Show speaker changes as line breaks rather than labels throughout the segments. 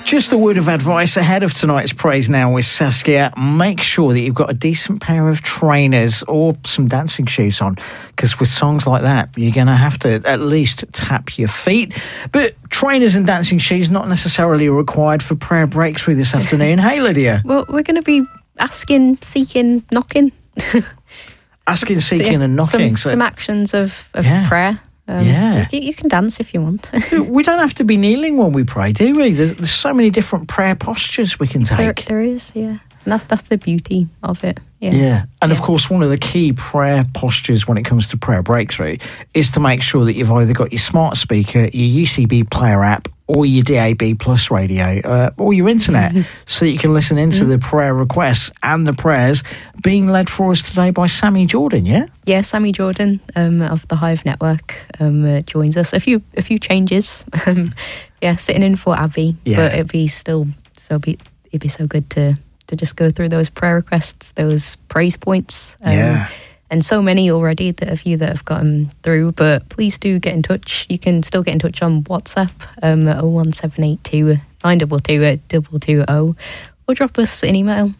Just a word of advice ahead of tonight's Praise Now with Saskia. Make sure that you've got a decent pair of trainers or some dancing shoes on, because with songs like that, you're going to have to at least tap your feet. But trainers and dancing shoes not necessarily required for prayer breakthrough this afternoon. Hey, Lydia.
Well, we're going to be asking, seeking, knocking.
Asking, seeking and knocking.
Some actions of prayer. You can dance if you want.
We don't have to be kneeling when we pray, do we? There's so many different prayer postures we can take.
There is, yeah. And that's the beauty of it.
Yeah. And of course, one of the key prayer postures when it comes to prayer breakthrough is to make sure that you've either got your smart speaker, your UCB player app, or your DAB Plus radio, or your internet, so that you can listen into the prayer requests and the prayers being led for us today by Sammy Jordan, yeah?
Yeah, Sammy Jordan of the Hive Network joins us. A few changes. Sitting in for Abby, but it'd be so good to just go through those prayer requests, those praise points. And so many already that have gotten through, but please do get in touch. You can still get in touch on WhatsApp, 01782 922 220, or drop us an email,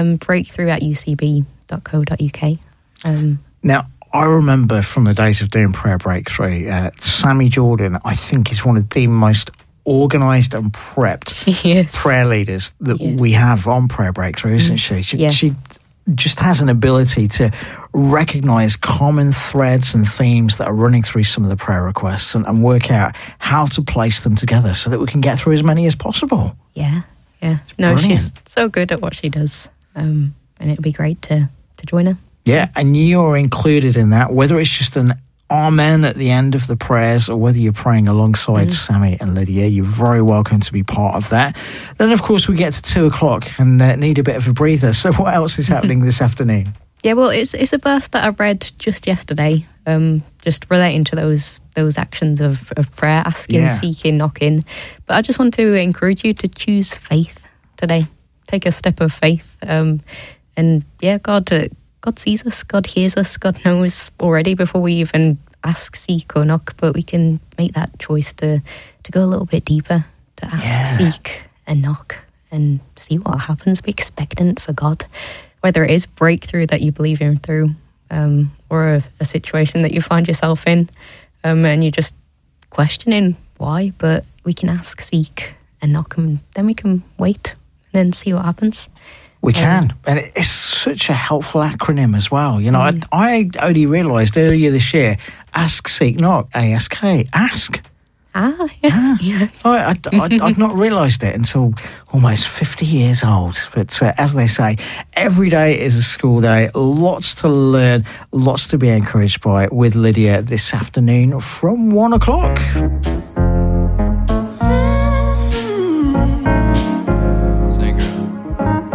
breakthrough@ucb.co.uk.
Now, I remember from the days of doing Prayer Breakthrough, Sammy Jordan, I think, is one of the most organised and prepped prayer leaders that we have on Prayer Breakthrough, isn't she? She just has an ability to recognise common threads and themes that are running through some of the prayer requests and work out how to place them together so that we can get through as many as possible.
Yeah. No, she's so good at what she does, and it'd be great to join her.
Yeah, and you're included in that, whether it's just an amen at the end of the prayers or whether you're praying alongside Sammy and Lydia, you're very welcome to be part of that. Then, of course, we get to 2 o'clock and need a bit of a breather. So what else is happening this afternoon?
Yeah, well, it's a verse that I read just yesterday, just relating to those actions of prayer, asking, seeking, knocking. But I just want to encourage you to choose faith today. Take a step of faith. And God sees us, God hears us, God knows already before we even ask, seek or knock, but we can make that choice to go a little bit deeper, to ask, seek and knock and see what happens. Be expectant for God, whether it is breakthrough that you believe in through, or a situation that you find yourself in, and you're just questioning why, but we can ask, seek and knock, and then we can wait and then see what happens.
We can, and it's such a helpful acronym as well. You know, I only realised earlier this year, ask, seek, knock, ASK, ask. Yes. I'd not realised it until almost 50 years old. But as they say, every day is a school day. Lots to learn, lots to be encouraged by with Lydia this afternoon from 1 o'clock.